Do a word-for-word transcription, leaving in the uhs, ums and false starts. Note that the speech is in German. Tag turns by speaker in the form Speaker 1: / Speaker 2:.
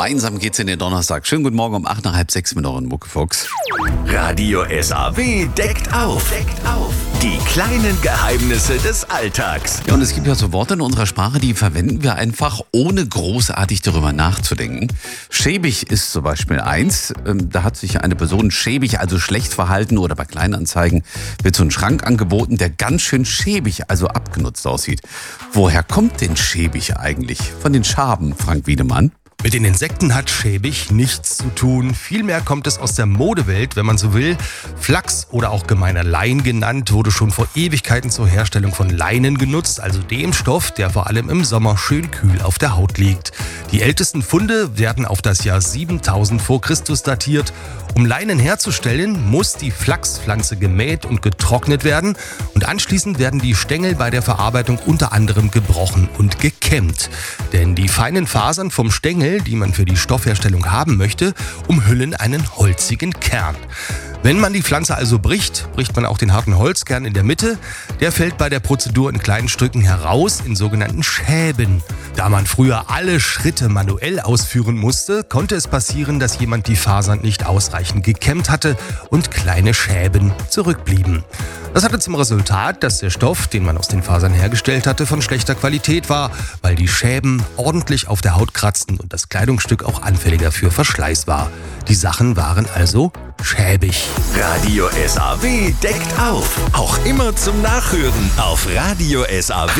Speaker 1: Gemeinsam geht's in den Donnerstag. Schönen guten Morgen um acht nach halb sechs mit euren Muckefuchs.
Speaker 2: Radio S A W deckt auf. Deckt auf. Die kleinen Geheimnisse des Alltags.
Speaker 1: Ja, und es gibt ja so Worte in unserer Sprache, die verwenden wir einfach, ohne großartig darüber nachzudenken. Schäbig ist zum Beispiel eins. Da hat sich eine Person schäbig, also schlecht verhalten, oder bei Kleinanzeigen wird so ein Schrank angeboten, der ganz schön schäbig, also abgenutzt aussieht. Woher kommt denn schäbig eigentlich? Von den Schaben, Frank Wiedemann.
Speaker 3: Mit den Insekten hat schäbig nichts zu tun. Vielmehr kommt es aus der Modewelt, wenn man so will. Flachs oder auch gemeiner Lein genannt, wurde schon vor Ewigkeiten zur Herstellung von Leinen genutzt, also dem Stoff, der vor allem im Sommer schön kühl auf der Haut liegt. Die ältesten Funde werden auf das Jahr siebentausend vor Christus datiert. Um Leinen herzustellen, muss die Flachspflanze gemäht und getrocknet werden und anschließend werden die Stängel bei der Verarbeitung unter anderem gebrochen und gekämmt. Denn die feinen Fasern vom Stängel, die man für die Stoffherstellung haben möchte, umhüllen einen holzigen Kern. Wenn man die Pflanze also bricht, bricht man auch den harten Holzkern in der Mitte. Der fällt bei der Prozedur in kleinen Stücken heraus, in sogenannten Schäben. Da man früher alle Schritte manuell ausführen musste, konnte es passieren, dass jemand die Fasern nicht ausreichend gekämmt hatte und kleine Schäben zurückblieben. Das hatte zum Resultat, dass der Stoff, den man aus den Fasern hergestellt hatte, von schlechter Qualität war, weil die Schäben ordentlich auf der Haut kratzten und das Kleidungsstück auch anfälliger für Verschleiß war. Die Sachen waren also schäbig.
Speaker 2: Radio S A W deckt auf. Auch immer zum Nachhören auf radio S A W.